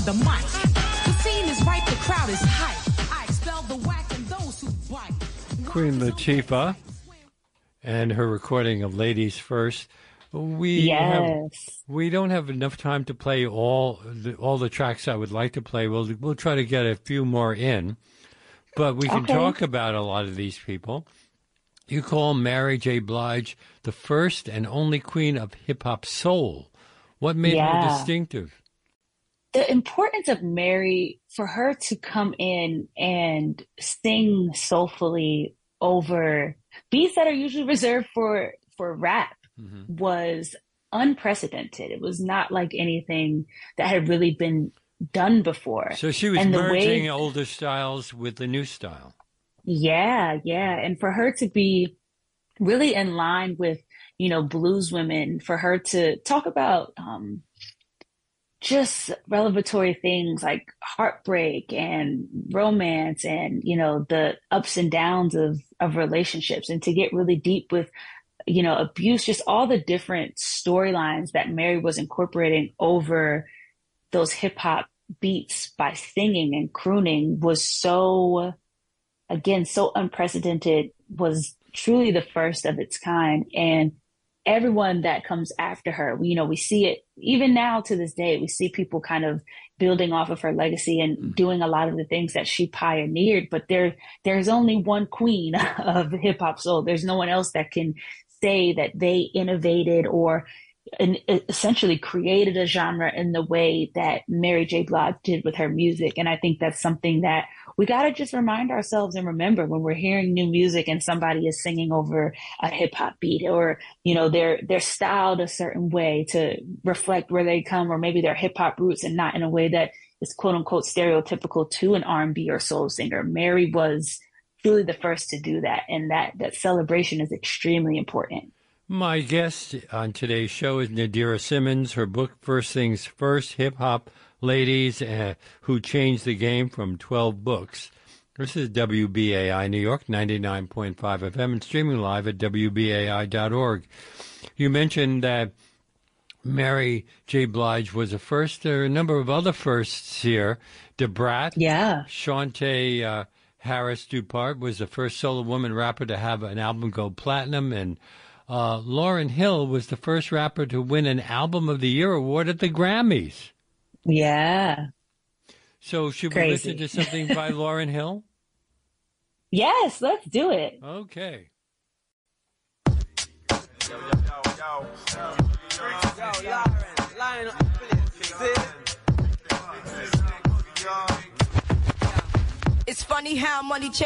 on the mic. The scene is ripe, the crowd is hype. I expel the whack and those who bite. Queen Latifah and her recording of Ladies First. We don't have enough time to play all the tracks I would like to play. We'll try to get a few more in, but we can talk about a lot of these people. You call Mary J. Blige the first and only queen of hip-hop soul. What made her distinctive? The importance of Mary, for her to come in and sing soulfully over beats that are usually reserved for rap, was unprecedented. It was not like anything that had really been done before. So she was merging older styles with the new style. Yeah. And for her to be really in line with, blues women, for her to talk about just revelatory things like heartbreak and romance and, the ups and downs of relationships, and to get really deep with, abuse, just all the different storylines that Mary was incorporating over those hip hop beats by singing and crooning was so unprecedented, was truly the first of its kind. And everyone that comes after her, we see it even now to this day. We see people kind of building off of her legacy and doing a lot of the things that she pioneered. But there's only one queen of hip hop soul. There's no one else that can say that they innovated or essentially created a genre in the way that Mary J. Blige did with her music. And I think that's something that we got to just remind ourselves and remember when we're hearing new music and somebody is singing over a hip hop beat, or, they're styled a certain way to reflect where they come, or maybe their hip hop roots, and not in a way that is quote unquote stereotypical to an R&B or soul singer. Mary was truly the first to do that. And that celebration is extremely important. My guest on today's show is Nadira Simmons. Her book, First Things First, Hip-Hop Ladies Who Changed the Game, from 12 Books. This is WBAI New York, 99.5 FM, and streaming live at WBAI.org. You mentioned that Mary J. Blige was a first. There are a number of other firsts here. Da Brat. Yeah. Shantae Harris Dupart was the first solo woman rapper to have an album go platinum, and Lauryn Hill was the first rapper to win an Album of the Year award at the Grammys. Yeah. So should we listen to something by Lauryn Hill? Yes, let's do it. Okay. It's funny how money changes.